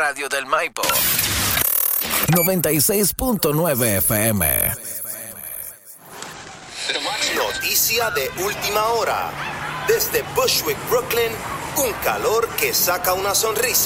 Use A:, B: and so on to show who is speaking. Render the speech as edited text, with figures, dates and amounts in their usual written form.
A: radio del Maipo. 96.9 FM.
B: Noticia de última hora. Desde Bushwick, Brooklyn, un calor que saca una sonrisa.